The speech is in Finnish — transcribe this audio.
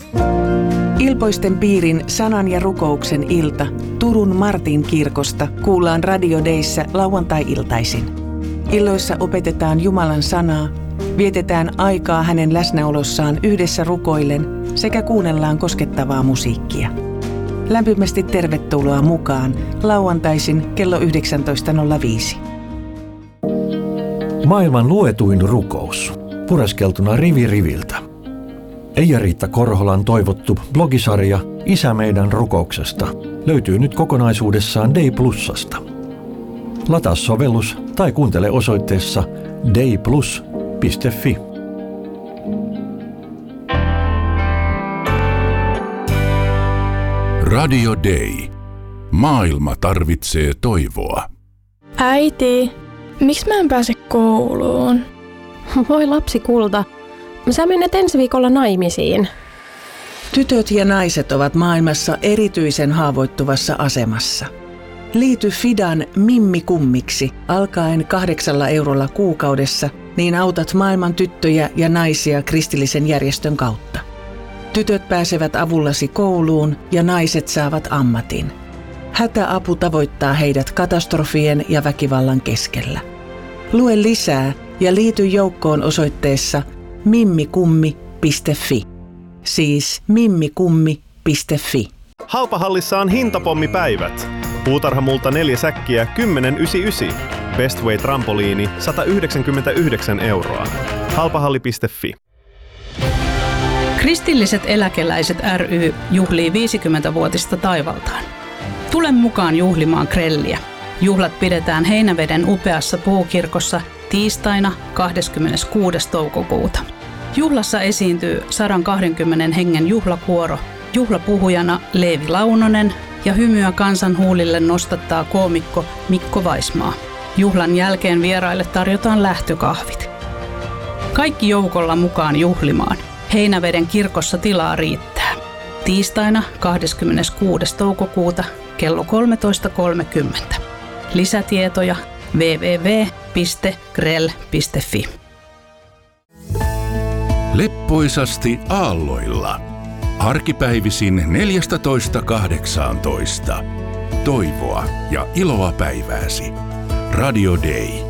Ilpoisten piirin sanan ja rukouksen ilta Turun Martin kirkosta kuullaan Radio Dayssä lauantai-iltaisin. Illoissa opetetaan Jumalan sanaa, vietetään aikaa hänen läsnäolossaan yhdessä rukoillen sekä kuunnellaan koskettavaa musiikkia. Lämpimästi tervetuloa mukaan lauantaisin kello 19.05. Maailman luetuin rukous. Pureskeltuna rivi riviltä. Eija-Riitta Korholan toivottu blogisarja Isä meidän rukouksesta löytyy nyt kokonaisuudessaan Day Plusasta. Lataa sovellus tai kuuntele osoitteessa dayplus.fi. Radio Day. Maailma tarvitsee toivoa. Äiti, miksi mä en pääse kouluun? Voi lapsi kulta, sä menet ensi viikolla naimisiin. Tytöt ja naiset ovat maailmassa erityisen haavoittuvassa asemassa. Liity Fidan Mimmi Kummiksi alkaen 8 eurolla kuukaudessa, niin autat maailman tyttöjä ja naisia kristillisen järjestön kautta. Tytöt pääsevät avullasi kouluun ja naiset saavat ammatin. Hätäapu tavoittaa heidät katastrofien ja väkivallan keskellä. Lue lisää ja liity joukkoon osoitteessa mimmikummi.fi. Siis mimmikummi.fi. Halpahallissa on hintapommipäivät. Puutarhamulta 4 säkkiä 10,99. Bestway trampoliini 199 euroa. Halpahalli.fi. Kristilliset eläkeläiset ry juhlii 50-vuotista taivaltaan. Tule mukaan juhlimaan grelliä. Juhlat pidetään Heinäveden upeassa puukirkossa tiistaina 26. toukokuuta. Juhlassa esiintyy 120 hengen juhlakuoro, juhlapuhujana Leevi Launonen ja hymyä kansan huulille nostattaa koomikko Mikko Vaismaa. Juhlan jälkeen vieraille tarjotaan lähtökahvit. Kaikki joukolla mukaan juhlimaan. Heinäveden kirkossa tilaa riittää. Tiistaina 26. toukokuuta kello 13.30. Lisätietoja www.grell.fi. Leppoisasti aalloilla. Arkipäivisin 14.18. Toivoa ja iloa päivääsi. Radio Day.